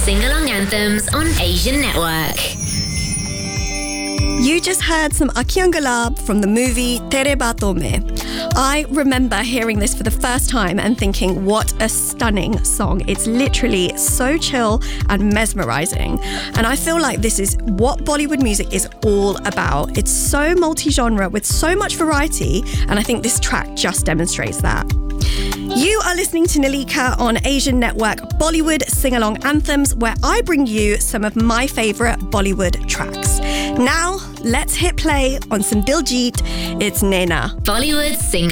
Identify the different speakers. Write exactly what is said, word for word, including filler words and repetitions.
Speaker 1: sing-along anthems on Asian Network.
Speaker 2: You just heard some Akhyan Gulab from the movie Tere Baaton Mein. I remember hearing this for the first time and thinking, what a stunning song. It's literally so chill and mesmerizing. And I feel like this is what Bollywood music is all about. It's so multi-genre with so much variety, and I think this track just demonstrates that. You are listening to Nalika on Asian Network Bollywood Sing-Along Anthems, where I bring you some of my favourite Bollywood tracks. Now, let's hit play on some Diljit. It's Naina.
Speaker 1: Bollywood Sing